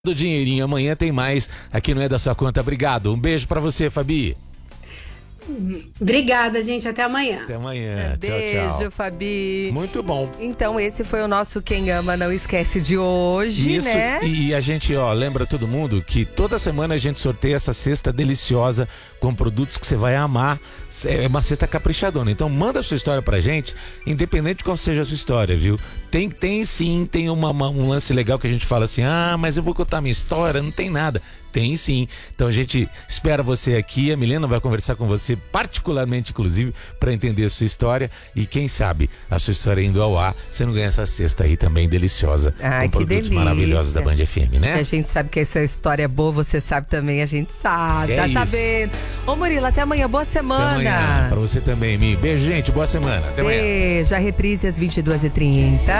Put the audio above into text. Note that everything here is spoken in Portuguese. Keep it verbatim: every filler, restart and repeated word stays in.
Do dinheirinho, amanhã tem mais aqui não é da sua conta. Obrigado, um beijo pra você, Fabi. Obrigada, gente, até amanhã. Até amanhã, Beijo, tchau, tchau. Fabi. Muito bom. Então esse foi o nosso Quem Ama Não Esquece de hoje, Isso, né? E a gente, ó, lembra todo mundo que toda semana a gente sorteia essa cesta deliciosa com produtos que você vai amar. É uma cesta caprichadona. Então manda a sua história pra gente, independente de qual seja a sua história, viu? Tem, tem sim, tem uma, uma, um lance legal que a gente fala assim: ah, mas eu vou contar minha história, não tem nada. Tem sim. Então a gente espera você aqui. A Milena vai conversar com você, particularmente, inclusive, para entender a sua história. E quem sabe, a sua história indo ao ar, você não ganha essa cesta aí também deliciosa. Ai, com que produtos delícia. maravilhosos da Band F M, né? A gente sabe que a sua história é boa, você sabe também, a gente sabe. É tá isso. sabendo. Ô, Murilo, até amanhã. Boa semana. Até amanhã. Pra você também, Mi. Beijo, gente. Boa semana. Até amanhã. Beijo. A reprise às vinte e duas e trinta.